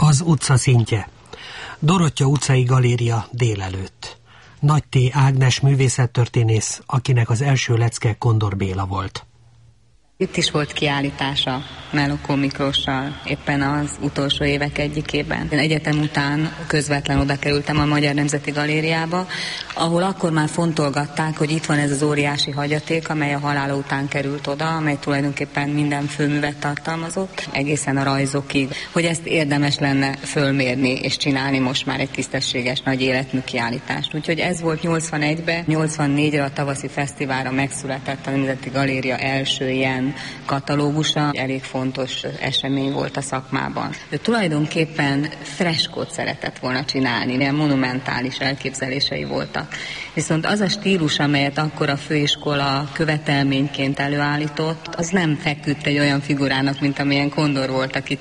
Az utca szintje. Dorottya utcai galéria délelőtt. Nagy T. Ágnes művészettörténész, akinek az első lecke Kondor Béla volt. Itt is volt kiállítása Mellokó Miklossal éppen az utolsó évek egyikében. Én egyetem után közvetlen oda kerültem a Magyar Nemzeti Galériába, ahol akkor már fontolgatták, hogy itt van ez az óriási hagyaték, amely a halála után került oda, amely tulajdonképpen minden főművet tartalmazott, egészen a rajzokig, hogy ezt érdemes lenne fölmérni és csinálni most már egy tisztességes nagy életmű kiállítást. Úgyhogy ez volt 81-ben, 84-re a tavaszi fesztiválra megszületett a Nemzeti Galéria első ilyen katalógusa, elég fontos esemény volt a szakmában. Ő tulajdonképpen freskót szeretett volna csinálni, ilyen monumentális elképzelései voltak. Viszont az a stílus, amelyet akkor a főiskola követelményként előállított, az nem feküdt egy olyan figurának, mint amilyen Kondor volt, akit